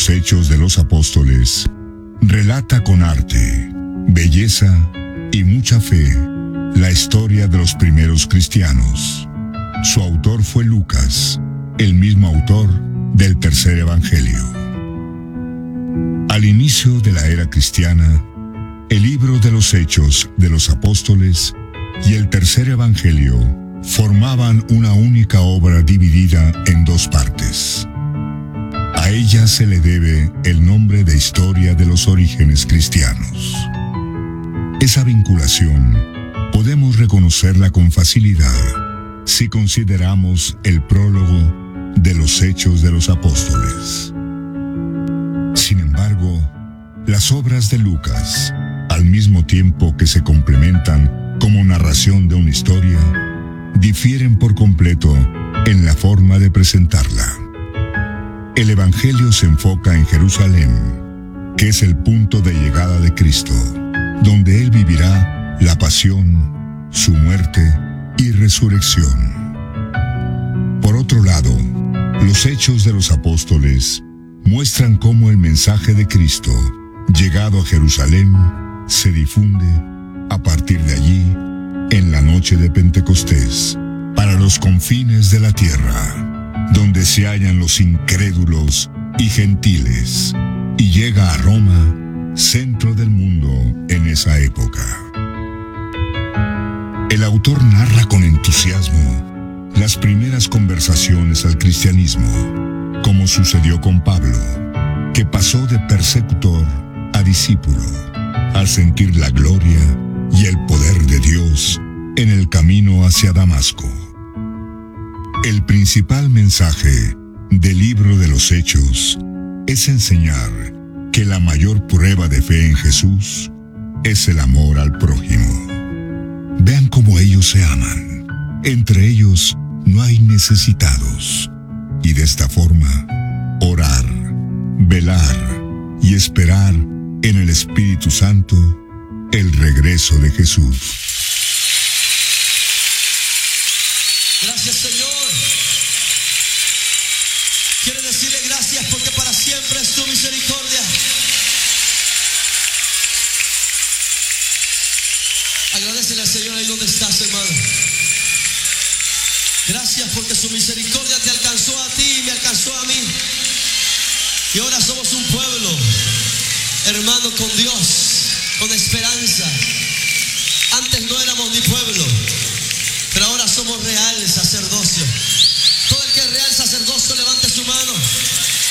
los Hechos de los Apóstoles relata con arte, belleza y mucha fe la historia de los primeros cristianos. Su autor fue Lucas, el mismo autor del tercer evangelio. Al inicio de la era cristiana, el libro de los Hechos de los Apóstoles y el tercer evangelio formaban una única obra dividida en dos partes. A ella se le debe el nombre de Historia de los Orígenes Cristianos. Esa vinculación podemos reconocerla con facilidad si consideramos el prólogo de los Hechos de los Apóstoles. Sin embargo, las obras de Lucas, al mismo tiempo que se complementan como narración de una historia, difieren por completo en la forma de presentarla. El Evangelio se enfoca en Jerusalén, que es el punto de llegada de Cristo, donde Él vivirá la pasión, su muerte y resurrección. Por otro lado, los Hechos de los Apóstoles muestran cómo el mensaje de Cristo, llegado a Jerusalén, se difunde a partir de allí en la noche de Pentecostés para los confines de la tierra, donde se hallan los incrédulos y gentiles, y llega a Roma, centro del mundo en esa época. El autor narra con entusiasmo las primeras conversaciones al cristianismo, como sucedió con Pablo, que pasó de persecutor a discípulo, al sentir la gloria y el poder de Dios en el camino hacia Damasco. El principal mensaje del libro de los Hechos es enseñar que la mayor prueba de fe en Jesús es el amor al prójimo. Vean cómo ellos se aman. Entre ellos no hay necesitados. Y de esta forma, orar, velar y esperar en el Espíritu Santo el regreso de Jesús. Gracias, Señor. Quiero decirle gracias porque para siempre es tu misericordia. Agradecele al Señor ahí donde estás, hermano. Gracias porque su misericordia te alcanzó a ti y me alcanzó a mí. Y ahora somos un pueblo, hermano, con Dios, con esperanza. Antes no éramos ni pueblo, pero ahora somos real sacerdocio.